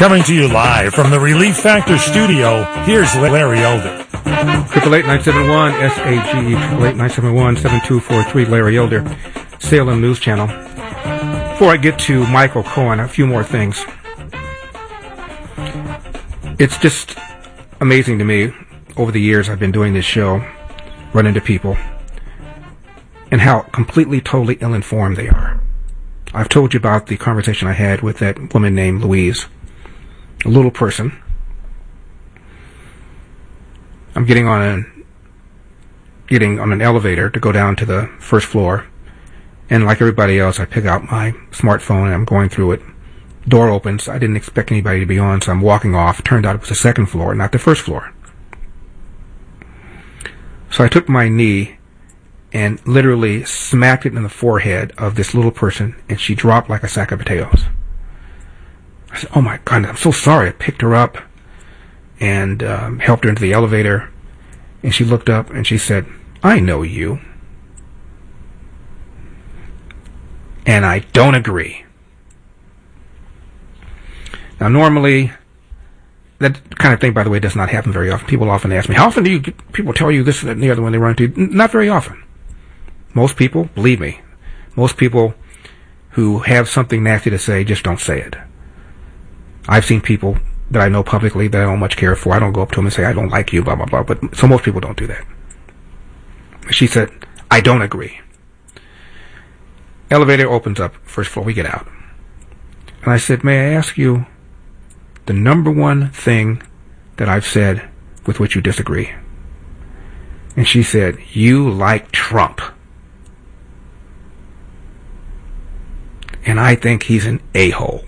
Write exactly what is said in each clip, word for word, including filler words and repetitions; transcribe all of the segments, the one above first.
Coming to you live from the Relief Factor studio, here's Larry Elder. Triple eight nine seven one S A G E triple eight nine seven one seven two four three. Larry Elder, Salem News Channel. Before I get to Michael Cohen, a few more things. It's just amazing to me over the years I've been doing this show, run into people, and how completely, totally ill-informed they are. I've told you about the conversation I had with that woman named Louise, a little person. I'm getting on an getting on an elevator to go down to the first floor, and like everybody else, I pick out my smartphone and I'm going through it. Door opens. I didn't expect anybody to be on, so I'm walking off. Turned out it was the second floor, not the first floor. So I took my knee and literally smacked it in the forehead of this little person, and she dropped like a sack of potatoes. I said, oh my God, I'm so sorry. I picked her up and um, helped her into the elevator, and she looked up and she said, I know you. And I don't agree. Now, normally, that kind of thing, by the way, does not happen very often. People often ask me, how often do you get, people tell you this and the other when they run into you? Not very often. Most people, believe me, most people who have something nasty to say just don't say it. I've seen people that I know publicly that I don't much care for. I don't go up to them and say, I don't like you, blah, blah, blah. But so most people don't do that. She said, I don't agree. Elevator opens up, first floor, we get out. And I said, may I ask you the number one thing that I've said with which you disagree? And she said, you like Trump. And I think he's an a-hole.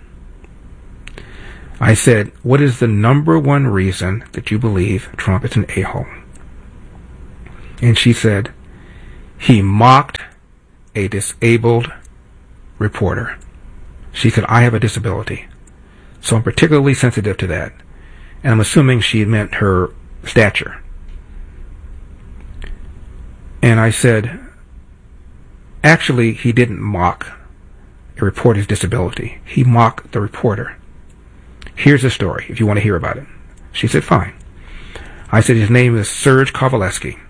I said, what is the number one reason that you believe Trump is an a-hole? And she said, he mocked a disabled reporter. She said, I have a disability, so I'm particularly sensitive to that. And I'm assuming she meant her stature. And I said, actually, he didn't mock a reporter's disability. He mocked the reporter. Here's the story, if you want to hear about it. She said, fine. I said, his name is Serge Kovaleski.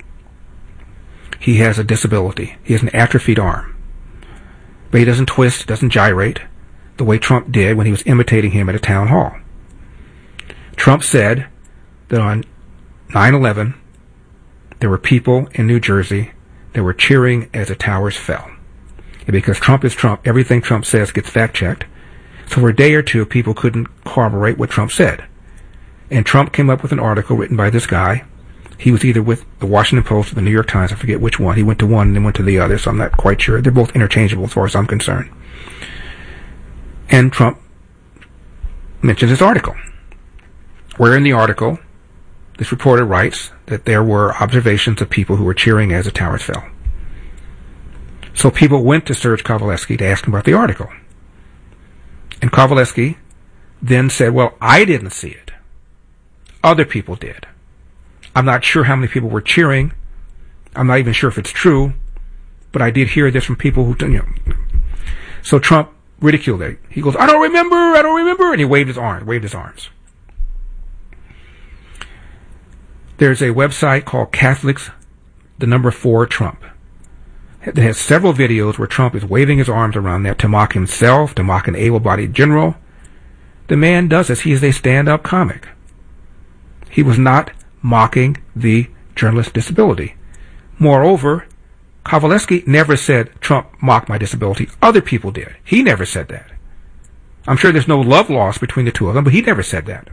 He has a disability. He has an atrophied arm. But he doesn't twist, doesn't gyrate, the way Trump did when he was imitating him at a town hall. Trump said that on nine eleven, there were people in New Jersey that were cheering as the towers fell. And because Trump is Trump, everything Trump says gets fact-checked. So for a day or two, people couldn't corroborate what Trump said. And Trump came up with an article written by this guy. He was either with the Washington Post or the New York Times. I forget which one. He went to one and then went to the other, so I'm not quite sure. They're both interchangeable as far as I'm concerned. And Trump mentions this article, where in the article, this reporter writes that there were observations of people who were cheering as the towers fell. So people went to Serge Kovaleski to ask him about the article. And Kovaleski then said, well, I didn't see it. Other people did. I'm not sure how many people were cheering. I'm not even sure if it's true. But I did hear this from people who, you know. So Trump ridiculed it. He goes, I don't remember, I don't remember. And he waved his arms, waved his arms. There's a website called Catholics, the number four Trump. It has several videos where Trump is waving his arms around there to mock himself, to mock an able-bodied general. The man does this. He is a stand-up comic. He was not mocking the journalist's disability. Moreover, Kovaleski never said Trump mocked my disability. Other people did. He never said that. I'm sure there's no love lost between the two of them, but he never said that.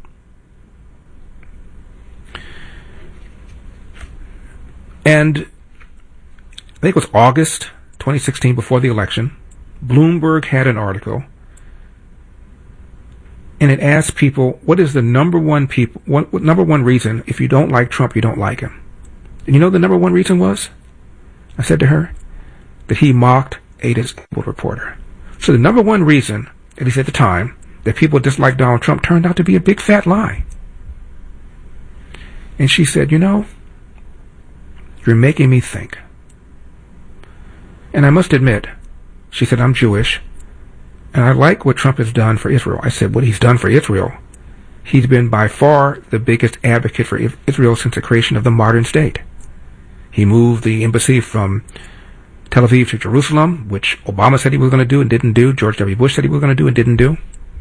And I think it was August twenty sixteen, before the election, Bloomberg had an article, and it asked people, what is the number one people, one, number one reason if you don't like Trump, you don't like him? And you know the number one reason was? I said to her, that he mocked a disabled reporter. So the number one reason, at least at the time, that people disliked Donald Trump turned out to be a big fat lie. And she said, you know, you're making me think. And I must admit, she said, I'm Jewish, And I like what Trump has done for Israel. I said, what he's done for Israel, he's been by far the biggest advocate for Israel since the creation of the modern state. He moved the embassy from Tel Aviv to Jerusalem, which Obama said he was going to do and didn't do. George W. Bush said he was going to do and didn't do.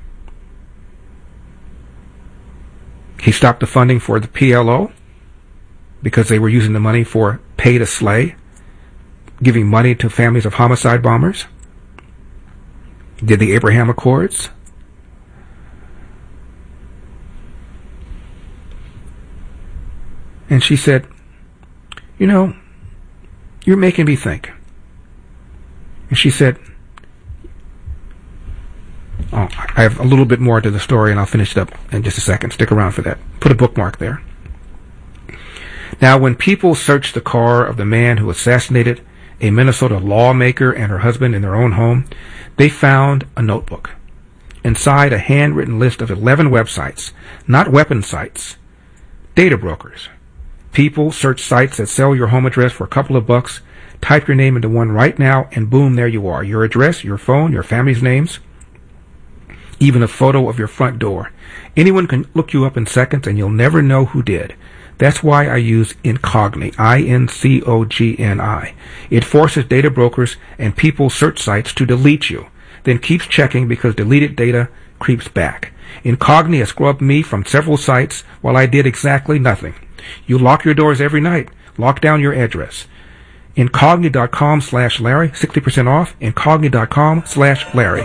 He stopped the funding for the P L O because they were using the money for pay to slay, giving money to families of homicide bombers. Did the Abraham Accords. And she said, you know, you're making me think. And she said, oh, I have a little bit more to the story, and I'll finish it up in just a second. Stick around for that. Put a bookmark there. Now, when people searched the car of the man who assassinated a Minnesota lawmaker and her husband in their own home, they found a notebook. Inside, a handwritten list of eleven websites, not weapon sites, data brokers. People search sites that sell your home address for a couple of bucks, type your name into one right now, and boom, there you are. Your address, your phone, your family's names, even a photo of your front door. Anyone can look you up in seconds, and you'll never know who did. That's why I use Incogni, I N C O G N I. It forces data brokers and people search sites to delete you, then keeps checking because deleted data creeps back. Incogni has scrubbed me from several sites while I did exactly nothing. You lock your doors every night. Lock down your address. Incogni.com slash Larry, sixty percent off. Incogni.com slash Larry.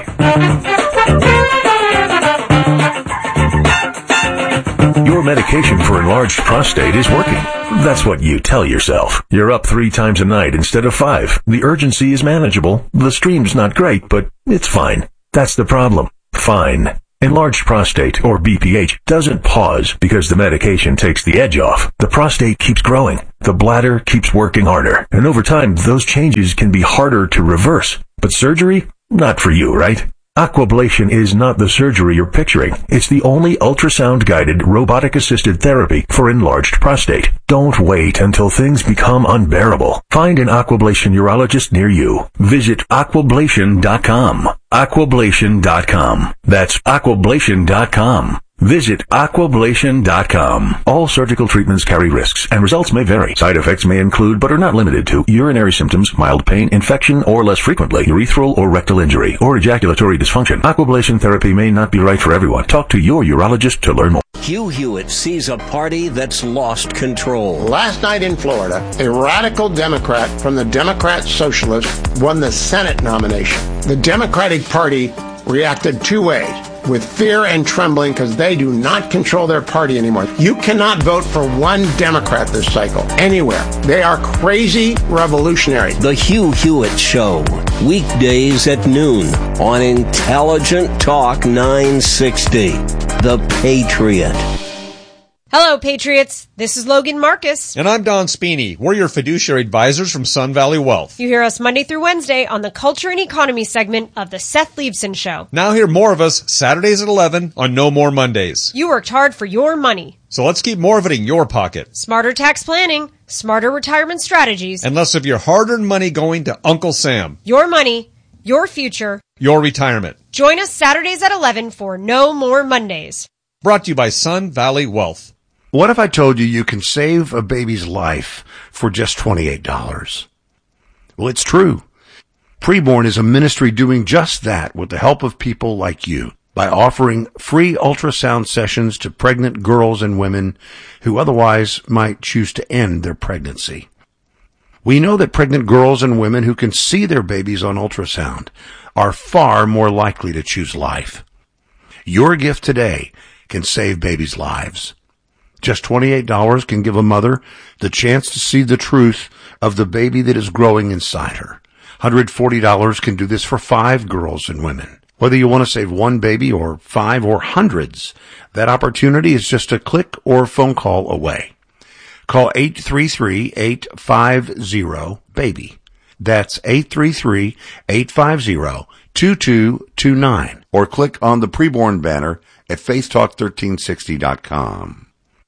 Your medication for enlarged prostate is working. That's what you tell yourself. You're up three times a night instead of five. The urgency is manageable. The stream's not great, but it's fine. That's the problem. Fine. Enlarged prostate, or B P H, doesn't pause because the medication takes the edge off. The prostate keeps growing. The bladder keeps working harder. And over time, those changes can be harder to reverse. But surgery? Not for you, right? Aquablation is not the surgery you're picturing. It's the only ultrasound-guided, robotic-assisted therapy for enlarged prostate. Don't wait until things become unbearable. Find an Aquablation urologist near you. Visit aquablation dot com. aquablation dot com. That's aquablation dot com. Visit aquablation dot com. All surgical treatments carry risks, and results may vary. Side effects may include, but are not limited to, urinary symptoms, mild pain, infection, or less frequently, urethral or rectal injury, or ejaculatory dysfunction. Aquablation therapy may not be right for everyone. Talk to your urologist to learn more. Hugh Hewitt sees a party that's lost control. Last night in Florida, a radical Democrat from the Democrat Socialists won the Senate nomination. The Democratic Party reacted two ways. With fear and trembling because they do not control their party anymore. You cannot vote for one Democrat this cycle, anywhere. They are crazy revolutionaries. The Hugh Hewitt Show, weekdays at noon on Intelligent Talk nine sixty. The Patriot. Hello, Patriots. This is Logan Marcus. And I'm Don Spini. We're your fiduciary advisors from Sun Valley Wealth. You hear us Monday through Wednesday on the Culture and Economy segment of The Seth Leibson Show. Now hear more of us Saturdays at eleven on No More Mondays. You worked hard for your money. So let's keep more of it in your pocket. Smarter tax planning, smarter retirement strategies, and less of your hard-earned money going to Uncle Sam. Your money, your future, your retirement. Join us Saturdays at eleven for No More Mondays. Brought to you by Sun Valley Wealth. What if I told you you can save a baby's life for just twenty-eight dollars? Well, it's true. Preborn is a ministry doing just that with the help of people like you by offering free ultrasound sessions to pregnant girls and women who otherwise might choose to end their pregnancy. We know that pregnant girls and women who can see their babies on ultrasound are far more likely to choose life. Your gift today can save babies' lives. Just twenty-eight dollars can give a mother the chance to see the truth of the baby that is growing inside her. one hundred forty dollars can do this for five girls and women. Whether you want to save one baby or five or hundreds, that opportunity is just a click or phone call away. Call eight three three, eight five zero, BABY. That's eight three three, eight five zero, two two two nine. Or click on the Preborn banner at faith talk thirteen sixty dot com.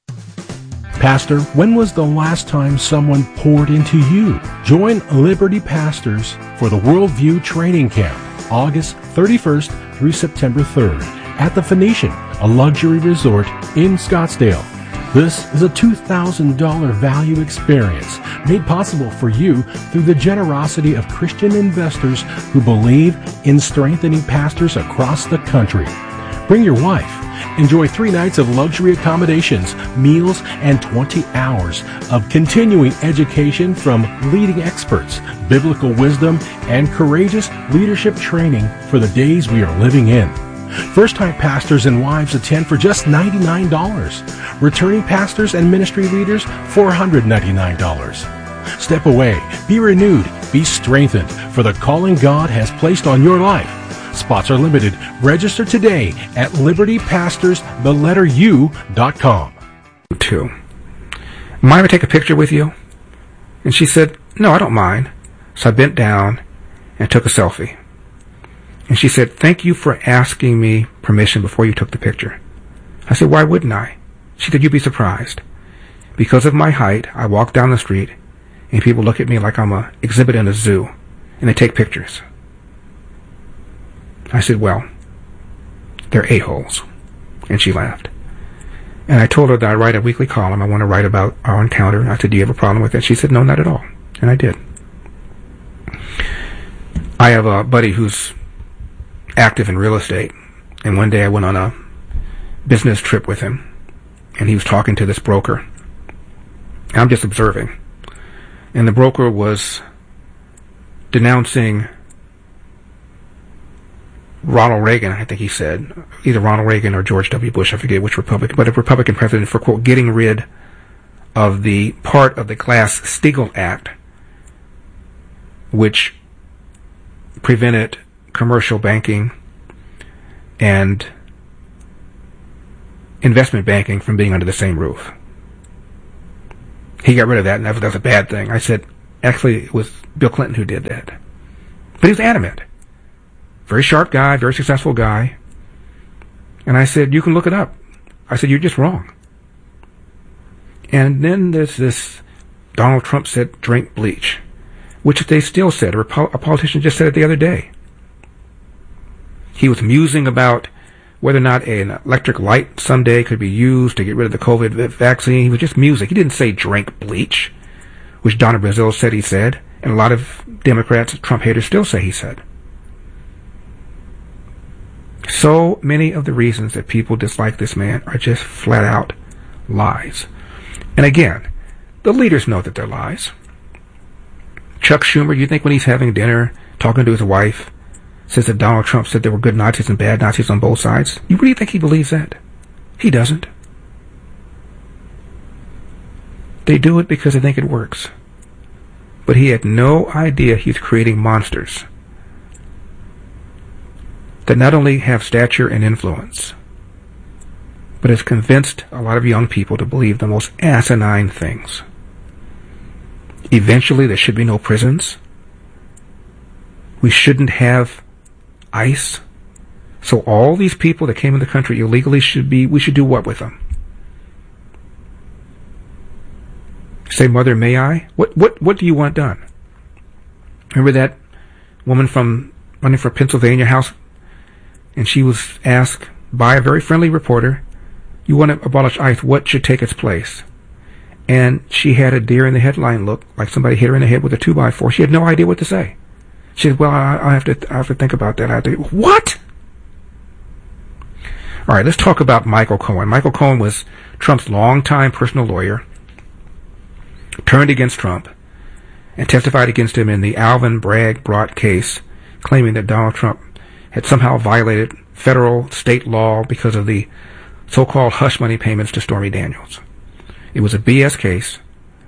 Pastor, when was the last time someone poured into you? Join Liberty Pastors for the Worldview Training Camp. August thirty-first through September third at the Phoenician, a luxury resort in Scottsdale. This is a two thousand dollars value experience made possible for you through the generosity of Christian investors who believe in strengthening pastors across the country. Bring your wife. Enjoy three nights of luxury accommodations, meals, and twenty hours of continuing education from leading experts, biblical wisdom, and courageous leadership training for the days we are living in. First-time pastors and wives attend for just ninety-nine dollars. Returning pastors and ministry leaders, four hundred ninety-nine dollars. Step away, be renewed, be strengthened for the calling God has placed on your life. Spots are limited. Register today at liberty pastors the letter U dot com. Two. Mind if I take a picture with you? And she said, no, I don't mind. So I bent down and took a selfie. And she said, thank you for asking me permission before you took the picture. I said, why wouldn't I? She said, you'd be surprised. Because of my height, I walk down the street and people look at me like I'm an exhibit in a zoo and they take pictures. I said, well, they're a-holes. And she laughed. And I told her that I write a weekly column. I want to write about our encounter. I said, do you have a problem with it? She said, no, not at all. And I did. I have a buddy who's active in real estate, and one day I went on a business trip with him, and he was talking to this broker. I'm just observing, and the broker was denouncing Ronald Reagan, I think he said, either Ronald Reagan or George W. Bush, I forget which Republican, but a Republican president, for, quote, getting rid of the part of the Glass-Steagall Act which prevented commercial banking and investment banking from being under the same roof. He got rid of that, and that was, that was a bad thing. I said, actually, it was Bill Clinton who did that. But he was adamant. Very sharp guy, very successful guy. And I said, you can look it up. I said, you're just wrong. And then there's this, Donald Trump said, drink bleach, which they still said. A, a politician just said it the other day. He was musing about whether or not an electric light someday could be used to get rid of the COVID vaccine. He was just musing. He didn't say drink bleach, which Donna Brazile said he said, and a lot of Democrats, Trump haters, still say he said. So many of the reasons that people dislike this man are just flat out lies. And again, the leaders know that they're lies. Chuck Schumer, you think when he's having dinner, talking to his wife, says that Donald Trump said there were good Nazis and bad Nazis on both sides? You really think he believes that? He doesn't. They do it because they think it works. But he had no idea he's creating monsters that not only have stature and influence, but has convinced a lot of young people to believe the most asinine things. Eventually, there should be no prisons. We shouldn't have ICE. So all these people that came in the country illegally should be, we should do what with them? Say, Mother, may I? What, what, what do you want done? Remember that woman from running for Pennsylvania House? And she was asked by a very friendly reporter, you want to abolish ICE, what should take its place? And she had a deer in the headline look, like somebody hit her in the head with a two by four. She had no idea what to say. She said, well, I, I have to I have to think about that. I have to, what? All right, let's talk about Michael Cohen. Michael Cohen was Trump's longtime personal lawyer, turned against Trump, and testified against him in the Alvin Bragg brought case, claiming that Donald Trump had somehow violated federal state law because of the so-called hush money payments to Stormy Daniels. It was a B S case.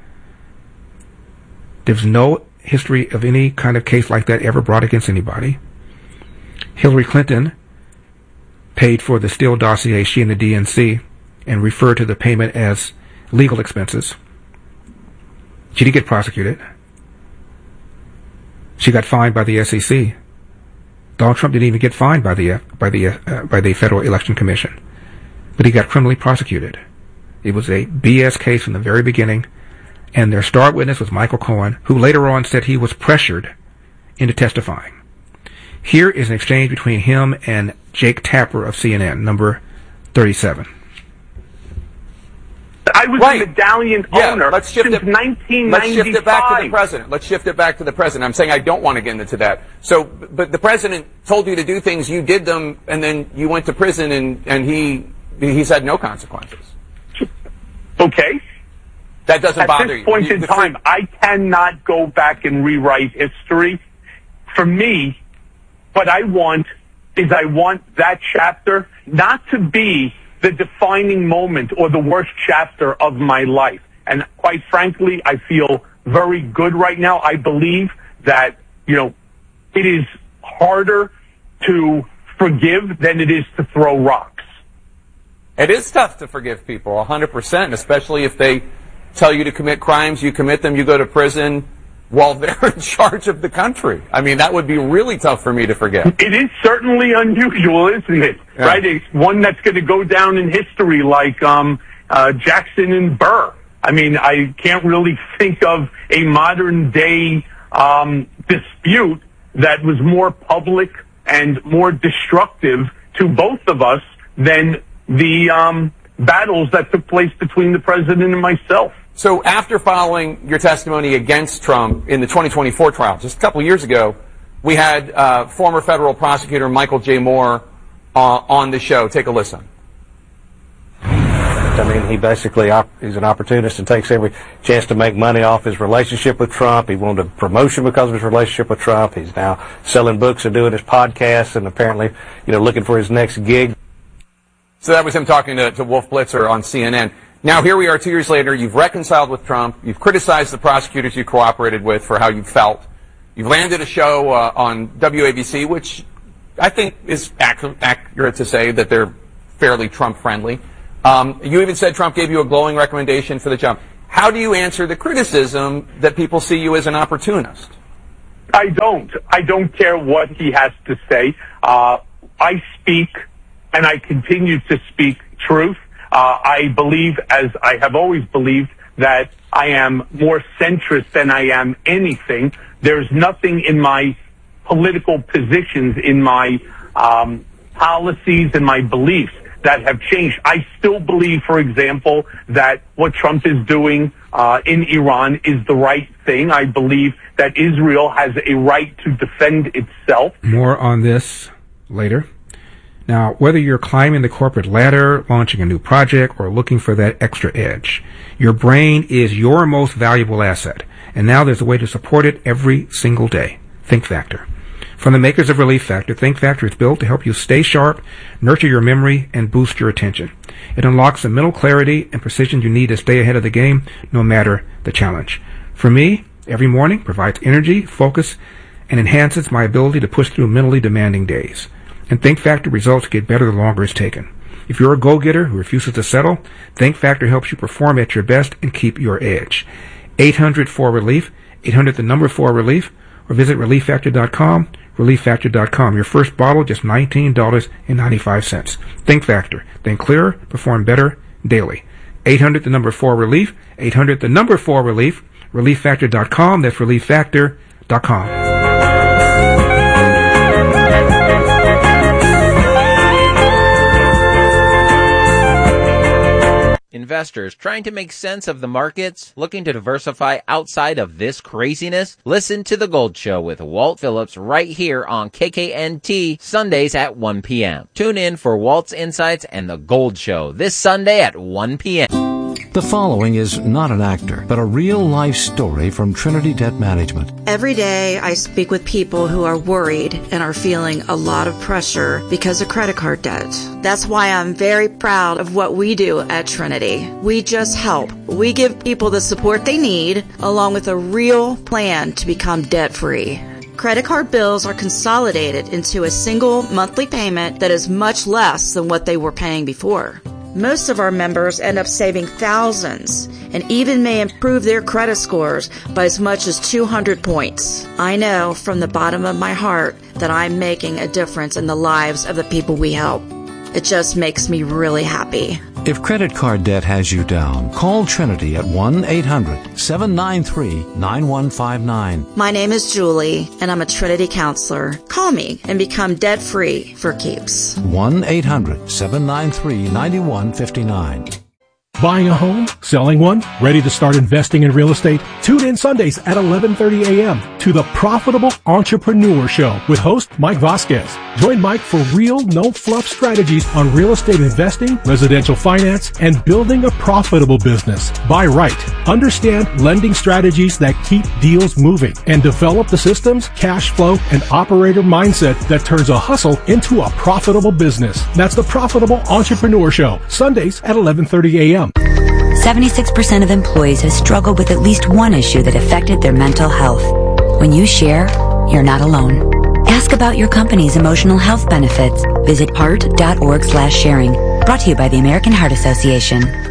There's no history of any kind of case like that ever brought against anybody. Hillary Clinton paid for the Steele dossier, she and the D N C, and referred to the payment as legal expenses. She didn't get prosecuted. She got fined by the S E C. Donald Trump didn't even get fined by the uh, by the uh, by the Federal Election Commission, but he got criminally prosecuted. It was a B S case from the very beginning, and their star witness was Michael Cohen, who later on said he was pressured into testifying. Here is an exchange between him and Jake Tapper of C N N, number thirty-seven. I was right. a medallion yeah, owner let's shift since it, nineteen ninety-five. Let's shift it back to the president. Let's shift it back to the president. I'm saying I don't want to get into that. So, but the president told you to do things, you did them, and then you went to prison, and, and he he's had no consequences. Okay. That doesn't At bother you. At this point you, in time, free- I cannot go back and rewrite history. For me, what I want is I want that chapter not to be the defining moment or the worst chapter of my life. And quite frankly, I feel very good right now. I believe that, you know, it is harder to forgive than it is to throw rocks. It is tough to forgive people, one hundred percent, especially if they tell you to commit crimes, you commit them, you go to prison while they're in charge of the country. I mean, that would be really tough for me to forget. It is certainly unusual, isn't it? Yeah. Right? It's one that's going to go down in history like um, uh, Jackson and Burr. I mean, I can't really think of a modern-day um, dispute that was more public and more destructive to both of us than the um, battles that took place between the president and myself. So after following your testimony against Trump in the twenty twenty-four trial, just a couple of years ago, we had uh, former federal prosecutor Michael J. Moore uh, on the show. Take a listen. I mean, he basically op- he's an opportunist and takes every chance to make money off his relationship with Trump. He wanted a promotion because of his relationship with Trump. He's now selling books and doing his podcasts and apparently, you know, looking for his next gig. So that was him talking to, to Wolf Blitzer on C N N. Now, here we are two years later. You've reconciled with Trump. You've criticized the prosecutors you cooperated with for how you felt. You've landed a show uh, on W A B C, which I think is ac- accurate to say that they're fairly Trump-friendly. Um, you even said Trump gave you a glowing recommendation for the job. How do you answer the criticism that people see you as an opportunist? I don't. I don't care what he has to say. Uh, I speak, and I continue to speak truth. Uh, I believe, as I have always believed, that I am more centrist than I am anything. There's nothing in my political positions, in my um, policies and my beliefs that have changed. I still believe, for example, that what Trump is doing uh, in Iran is the right thing. I believe that Israel has a right to defend itself. More on this later. Now, whether you're climbing the corporate ladder, launching a new project, or looking for that extra edge, your brain is your most valuable asset. And now there's a way to support it every single day. Think Factor. From the makers of Relief Factor, Think Factor is built to help you stay sharp, nurture your memory, and boost your attention. It unlocks the mental clarity and precision you need to stay ahead of the game, no matter the challenge. For me, every morning provides energy, focus, and enhances my ability to push through mentally demanding days. And Think Factor results get better the longer it's taken. If you're a go-getter who refuses to settle, Think Factor helps you perform at your best and keep your edge. eight hundred four relief, eight hundred the number four relief, or visit relief factor dot com, relief factor dot com. Your first bottle, just nineteen dollars and ninety-five cents. Think Factor. Think clearer, perform better daily. eight hundred the number four relief, eight hundred the number four relief, relief factor dot com. That's relief factor dot com. Investors trying to make sense of the markets, looking to diversify outside of this craziness? Listen to The Gold Show with Walt Phillips right here on K K N T Sundays at one p.m. Tune in for Walt's Insights and The Gold Show this Sunday at one p.m. The following is not an actor, but a real-life story from Trinity Debt Management. Every day I speak with people who are worried and are feeling a lot of pressure because of credit card debt. That's why I'm very proud of what we do at Trinity. We just help. We give people the support they need, along with a real plan to become debt-free. Credit card bills are consolidated into a single monthly payment that is much less than what they were paying before. Most of our members end up saving thousands and even may improve their credit scores by as much as two hundred points. I know from the bottom of my heart that I'm making a difference in the lives of the people we help. It just makes me really happy. If credit card debt has you down, call Trinity at one eight hundred seven nine three nine one five nine. My name is Julie, and I'm a Trinity counselor. Call me and become debt-free for keeps. one eight hundred seven nine three nine one five nine. Buying a home? Selling one? Ready to start investing in real estate? Tune in Sundays at eleven thirty a.m. to the Profitable Entrepreneur Show with host Mike Vasquez. Join Mike for real, no-fluff strategies on real estate investing, residential finance, and building a profitable business. Buy right. Understand lending strategies that keep deals moving, and develop the systems, cash flow, and operator mindset that turns a hustle into a profitable business. That's the Profitable Entrepreneur Show, Sundays at eleven thirty a.m. seventy-six percent of employees have struggled with at least one issue that affected their mental health. When you share, you're not alone. Ask about your company's emotional health benefits. Visit heart dot org slash sharing. Brought to you by the American Heart Association.